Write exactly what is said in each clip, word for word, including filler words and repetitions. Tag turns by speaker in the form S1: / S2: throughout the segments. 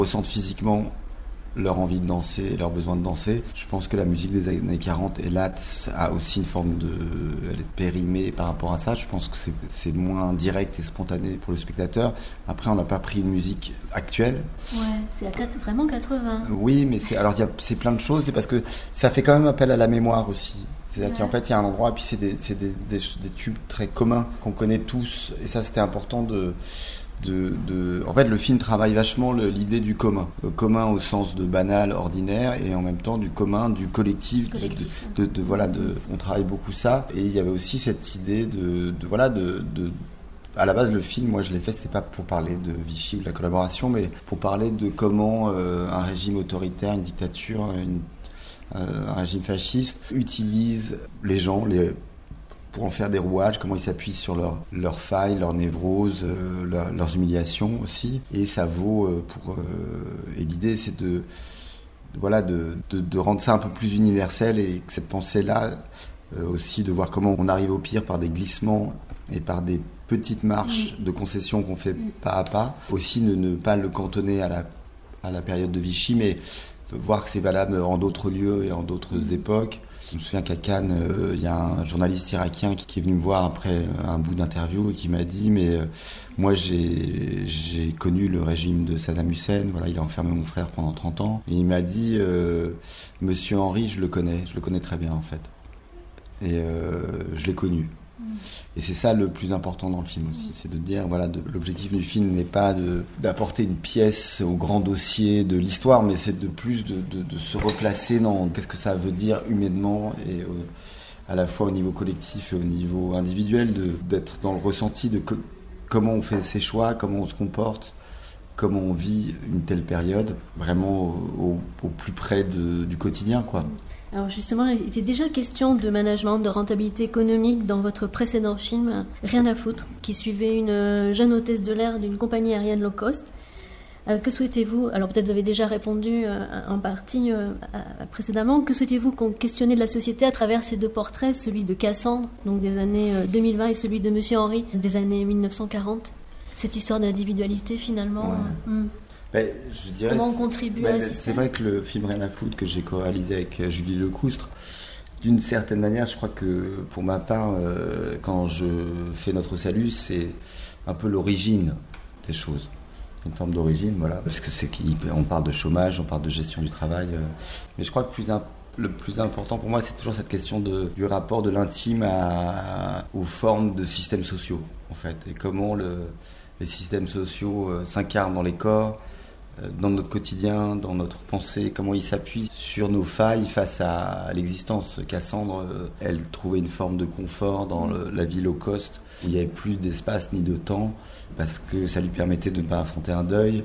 S1: ressentent physiquement leur envie de danser, leur besoin de danser. Je pense que la musique des années quarante et là a aussi une forme de... Elle est périmée par rapport à ça. Je pense que c'est, c'est moins direct et spontané pour le spectateur. Après, on n'a pas pris une musique actuelle.
S2: Ouais, c'est à quatre, vraiment quatre-vingts.
S1: Oui, mais c'est, alors il y a, c'est plein de choses. C'est parce que ça fait quand même appel à la mémoire aussi. C'est-à-dire ouais. qu'en fait, il y a un endroit, et puis c'est des, c'est des, des, des tubes très communs qu'on connaît tous. Et ça, c'était important de... De, de, en fait, le film travaille vachement le, l'idée du commun. Le commun au sens de banal, ordinaire, et en même temps du commun, du collectif.
S2: collectif.
S1: De, de, de, de, voilà, de, on travaille beaucoup ça. Et il y avait aussi cette idée de, de voilà, de, de à la base, le film, moi, je l'ai fait, c'était pas pour parler de Vichy ou de la collaboration, mais pour parler de comment euh, un régime autoritaire, une dictature, une, euh, un régime fasciste utilise les gens, les pour en faire des rouages, comment ils s'appuient sur leurs leur failles, leurs névroses, euh, leur, leurs humiliations aussi. Et ça vaut euh, pour... Euh, et l'idée, c'est de, de, voilà, de, de, de rendre ça un peu plus universel et que cette pensée-là, euh, aussi de voir comment on arrive au pire par des glissements et par des petites marches de concession qu'on fait pas à pas. Aussi, ne, ne pas le cantonner à la, à la période de Vichy, mais de voir que c'est valable en d'autres lieux et en d'autres époques. Je me souviens qu'à Cannes, il euh, y a un journaliste irakien qui, qui est venu me voir après un bout d'interview et qui m'a dit « mais euh, moi j'ai, j'ai connu le régime de Saddam Hussein, voilà, il a enfermé mon frère pendant trente ans. » Et il m'a dit euh, « Monsieur Henry, je le connais, je le connais très bien en fait. Et euh, je l'ai connu. » Et c'est ça le plus important dans le film aussi, c'est de dire, voilà, de, l'objectif du film n'est pas de, d'apporter une pièce au grand dossier de l'histoire, mais c'est de plus de, de, de se replacer dans qu'est-ce que ça veut dire humainement, et euh, à la fois au niveau collectif et au niveau individuel, de, d'être dans le ressenti de que, comment on fait ses choix, comment on se comporte, comment on vit une telle période, vraiment au, au, au plus près de, du quotidien, quoi.
S2: Alors justement, il était déjà question de management, de rentabilité économique dans votre précédent film, Rien à foutre, qui suivait une jeune hôtesse de l'air d'une compagnie aérienne low cost. Euh, que souhaitez-vous, alors peut-être vous avez déjà répondu euh, en partie euh, précédemment, que souhaitez-vous qu'on questionne de la société à travers ces deux portraits, celui de Cassandre, donc des années deux mille vingt, et celui de Monsieur Henry, des années dix-neuf cent quarante. Cette histoire d'individualité finalement...
S1: Ouais.
S2: Euh, hmm.
S1: Ben, je dirais,
S2: comment on contribue
S1: ben,
S2: à un
S1: c'est
S2: système.
S1: vrai que le film Rien à foutre que j'ai co-réalisé avec Julie Lecoustre, d'une certaine manière, je crois que pour ma part, euh, quand je fais Notre Salut, c'est un peu l'origine des choses, une forme d'origine, voilà, parce que c'est qu'on parle de chômage, on parle de gestion du travail, euh, mais je crois que plus un, le plus important pour moi, c'est toujours cette question de, du rapport de l'intime à, aux formes de systèmes sociaux, en fait, et comment le, les systèmes sociaux euh, s'incarnent dans les corps, dans notre quotidien, dans notre pensée, comment il s'appuie sur nos failles face à l'existence. Cassandre, elle trouvait une forme de confort dans le, la vie low cost, où il n'y avait plus d'espace ni de temps, parce que ça lui permettait de ne pas affronter un deuil.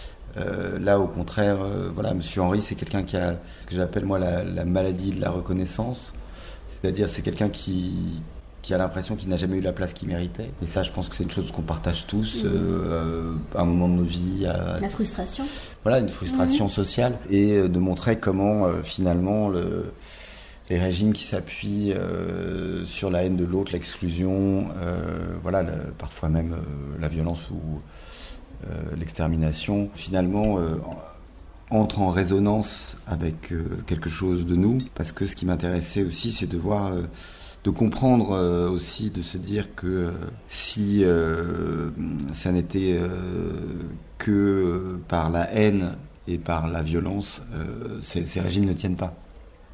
S1: Euh, là, au contraire, euh, voilà, Monsieur Henry, c'est quelqu'un qui a ce que j'appelle moi la, la maladie de la reconnaissance. C'est-à-dire, c'est quelqu'un qui... qui a l'impression qu'il n'a jamais eu la place qu'il méritait. Et ça, je pense que c'est une chose qu'on partage tous, mmh. euh, à un moment de nos vies. À...
S2: La frustration.
S1: Voilà, une frustration mmh. sociale. Et euh, de montrer comment, euh, finalement, le... les régimes qui s'appuient euh, sur la haine de l'autre, l'exclusion, euh, voilà, le... parfois même euh, la violence ou euh, l'extermination, finalement... Euh, entre en résonance avec euh, quelque chose de nous. Parce que ce qui m'intéressait aussi, c'est de voir... Euh, de comprendre euh, aussi, de se dire que euh, si euh, ça n'était euh, que euh, par la haine et par la violence, euh, ces, ces régimes ne tiennent pas.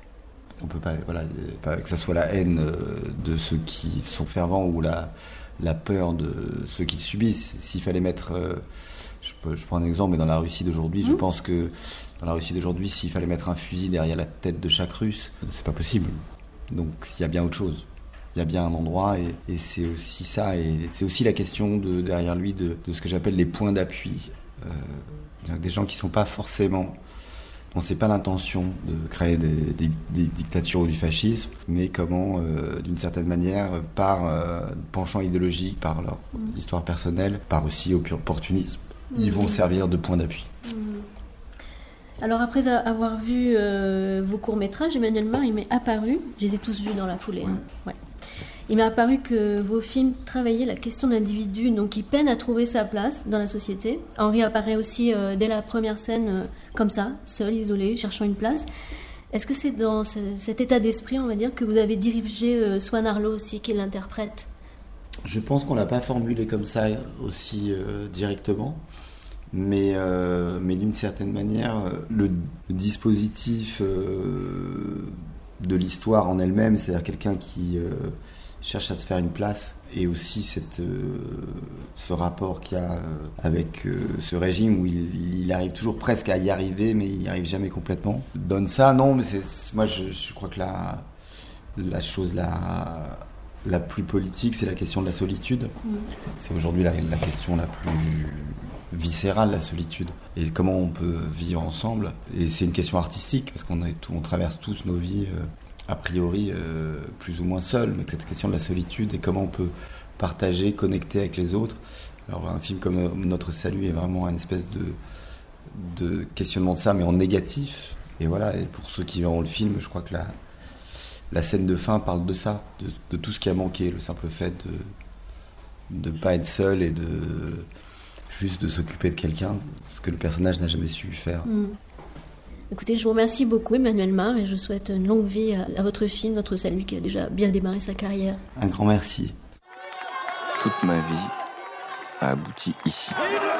S1: On peut pas, voilà, pas que ça soit la haine euh, de ceux qui sont fervents ou la, la peur de ceux qui le subissent. S'il fallait mettre, euh, je, peux, je prends un exemple, mais dans la Russie d'aujourd'hui, mmh. je pense que dans la Russie d'aujourd'hui, s'il fallait mettre un fusil derrière la tête de chaque Russe, c'est pas possible. Donc il y a bien autre chose, il y a bien un endroit et, et c'est aussi ça, et c'est aussi la question de, derrière lui de, de ce que j'appelle les points d'appui. Euh, des gens qui ne sont pas forcément, dont c'est pas l'intention de créer des, des, des dictatures ou du fascisme, mais comment, euh, d'une certaine manière, par euh, penchant idéologique, par leur mmh. histoire personnelle, par aussi au pur opportunisme, mmh. ils vont servir de point d'appui. Mmh.
S2: Alors après avoir vu euh, vos courts-métrages, Emmanuel Mar, il m'est apparu, je les ai tous vus dans la foulée, hein. Ouais. Il m'a apparu que vos films travaillaient la question de l'individu, donc qui peine à trouver sa place dans la société. Henri apparaît aussi euh, dès la première scène euh, comme ça, seul, isolé, cherchant une place. Est-ce que c'est dans ce, cet état d'esprit, on va dire, que vous avez dirigé euh, Swan Arlo aussi, qui l'interprète ?
S1: Je pense qu'on l'a pas formulé comme ça aussi euh, directement, mais, euh, mais d'une certaine manière, le, le dispositif euh, de l'histoire en elle-même, c'est-à-dire quelqu'un qui euh, cherche à se faire une place, et aussi cette, euh, ce rapport qu'il y a euh, avec euh, ce régime où il, il arrive toujours presque à y arriver, mais il n'y arrive jamais complètement. Donne ça, non, mais c'est, moi je, je crois que la, la chose la, la plus politique, c'est la question de la solitude. Mmh. C'est aujourd'hui la, la question la plus viscérale, la solitude. Et comment on peut vivre ensemble. Et c'est une question artistique, parce qu'on est, on traverse tous nos vies euh, a priori euh, plus ou moins seuls, mais cette question de la solitude et comment on peut partager, connecter avec les autres. Alors un film comme Notre Salut est vraiment une espèce de, de questionnement de ça, mais en négatif. Et voilà, et pour ceux qui verront le film, je crois que la, la scène de fin parle de ça, de, de tout ce qui a manqué, le simple fait de ne pas être seul et de juste de s'occuper de quelqu'un, ce que le personnage n'a jamais su faire.
S2: Mmh. Écoutez, je vous remercie beaucoup, Emmanuel Mar, et je souhaite une longue vie à, à votre film, Notre Salut, qui a déjà bien démarré sa carrière.
S1: Un grand merci.
S3: Toute ma vie a abouti ici.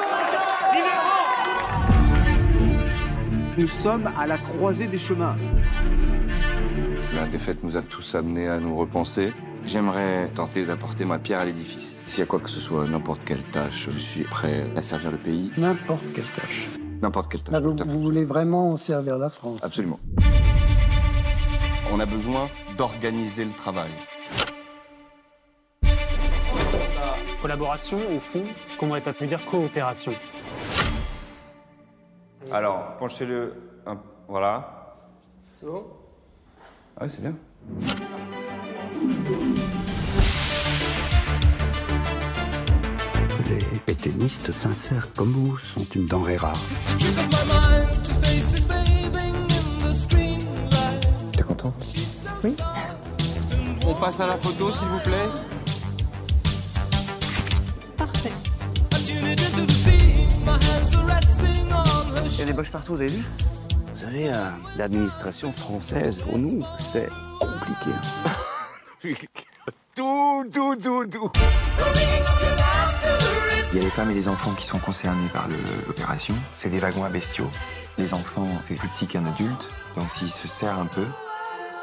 S4: Nous sommes à la croisée des chemins.
S3: La défaite nous a tous amenés à nous repenser. J'aimerais tenter d'apporter ma pierre à l'édifice. S'il y a quoi que ce soit, n'importe quelle tâche, je suis prêt à servir le pays.
S5: N'importe quelle tâche.
S3: N'importe quelle tâche.
S5: Là, vous, vous voulez vraiment servir la France?
S3: Absolument. On a besoin d'organiser le travail.
S6: Collaboration, au fond, qu'on aurait pas pu dire coopération.
S3: Alors, penchez-le un... Voilà.
S6: C'est bon?
S3: Ah oui, c'est bien.
S5: Les pétainistes sincères comme vous sont une denrée rare.
S3: T'es content?
S7: Oui.
S3: On passe à la photo, s'il vous plaît.
S7: Parfait.
S4: Il y a des boches partout, vous avez vu?
S5: Vous savez, euh, l'administration française, pour nous, c'est compliqué.
S3: Tout, tout, tout, tout.
S8: Il y a les femmes et les enfants qui sont concernés par le, l'opération. C'est des wagons à bestiaux. Les enfants, c'est plus petit qu'un adulte, donc s'ils se serrent un peu,